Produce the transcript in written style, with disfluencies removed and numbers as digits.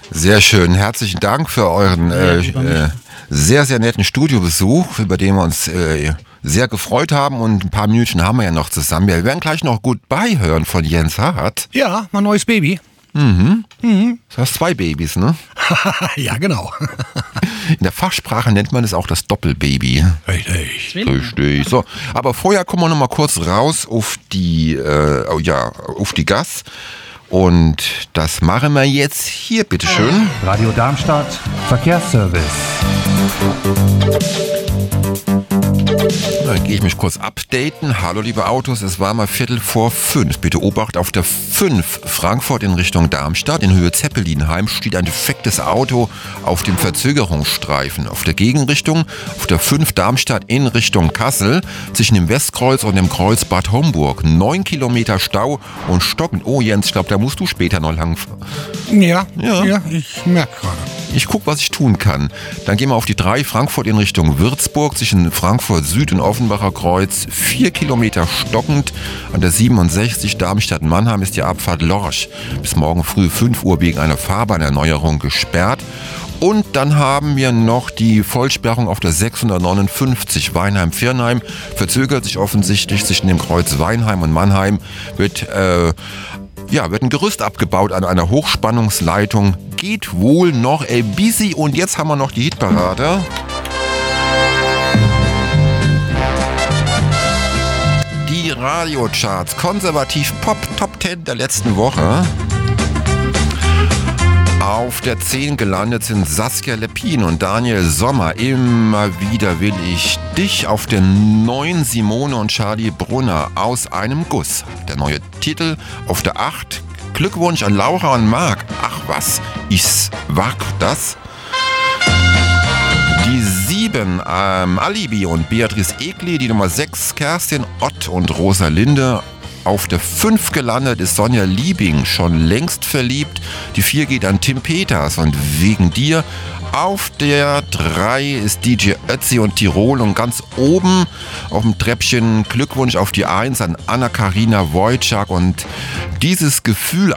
Sehr schön. Herzlichen Dank für euren sehr, sehr netten Studiobesuch, über den wir uns sehr gefreut haben. Und ein paar Minuten haben wir ja noch zusammen. Wir werden gleich noch Goodbye hören von Jens Hart. Ja, mein neues Baby. Du hast 2 Babys, ne? Ja, genau. In der Fachsprache nennt man es auch das Doppelbaby. Richtig. So, aber vorher kommen wir noch mal kurz raus auf die Gas. Und das machen wir jetzt hier, bitteschön. Radio Darmstadt, Verkehrsservice. Dann gehe ich mich kurz updaten. Hallo liebe Autos, es war mal 4:45. Bitte Obacht, auf der 5 Frankfurt in Richtung Darmstadt in Höhe Zeppelinheim steht ein defektes Auto auf dem Verzögerungsstreifen. Auf der Gegenrichtung, auf der 5 Darmstadt in Richtung Kassel, zwischen dem Westkreuz und dem Kreuz Bad Homburg. 9 Kilometer Stau und stockend. Oh Jens, ich glaube, da musst du später noch lang. Ja, ich merke gerade. Ich gucke, was ich tun kann. Dann gehen wir auf die 3 Frankfurt in Richtung Würzburg zwischen Frankfurt Süd und Offenbacher Kreuz. 4 Kilometer stockend. An der 67 Darmstadt-Mannheim ist die Abfahrt Lorsch bis morgen früh 5 Uhr wegen einer Fahrbahnerneuerung gesperrt. Und dann haben wir noch die Vollsperrung auf der 659 Weinheim-Virnheim. Verzögert sich offensichtlich zwischen dem Kreuz Weinheim und Mannheim. Wird ein Gerüst abgebaut an einer Hochspannungsleitung. Geht wohl noch busy. Und jetzt haben wir noch die Hitparade. Die Radiocharts. Konservativ Pop Top 10 der letzten Woche. Auf der 10 gelandet sind Saskia Lepin und Daniel Sommer. Immer wieder will ich dich. Auf der 9 Simone und Charlie Brunner. Aus einem Guss. Der neue Titel. Auf der 8 Glückwunsch an Laura und Marc. Ach was, ich wag das. Die 7 Alibi und Beatrice Egli. Die Nummer 6 Kerstin Ott und Rosalinde. Auf der 5 gelandet ist Sonja Liebing, schon längst verliebt. Die 4 geht an Tim Peters und wegen dir. Auf der 3 ist DJ Ötzi und Tirol und ganz oben auf dem Treppchen Glückwunsch auf die 1 an Anna-Karina Wojcik und dieses Gefühl